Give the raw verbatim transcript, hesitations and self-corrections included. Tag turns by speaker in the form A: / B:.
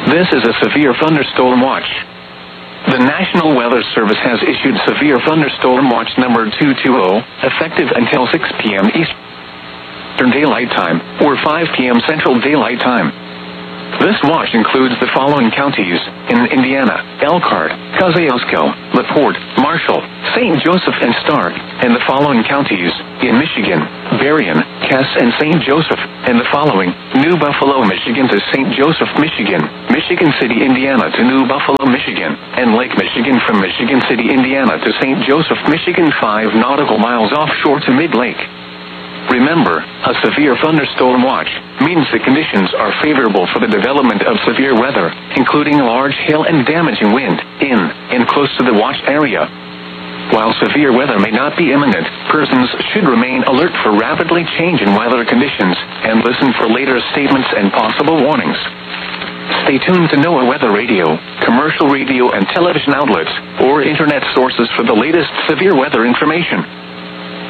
A: This is a severe thunderstorm watch. The National Weather Service has issued severe thunderstorm watch number two twenty, effective until six p.m. Eastern Daylight Time, or five p.m. Central Daylight Time. This watch includes the following counties in Indiana: Elkhart, Kosciuszko, LaPorte, Marshall, Saint Joseph, and Stark, and the following counties in Michigan: Berrien, Cass, and Saint Joseph, and the following: New Buffalo, Michigan to Saint Joseph, Michigan, Michigan City, Indiana to New Buffalo, Michigan, and Lake Michigan from Michigan City, Indiana to Saint Joseph, Michigan, five nautical miles offshore to Mid-Lake. Remember, a severe thunderstorm watch means the conditions are favorable for the development of severe weather, including large hail and damaging wind, in and close to the watch area. While severe weather may not be imminent, persons should remain alert for rapidly changing weather conditions and listen for later statements and possible warnings. Stay tuned to NOAA Weather Radio, commercial radio and television outlets, or internet sources for the latest severe weather information.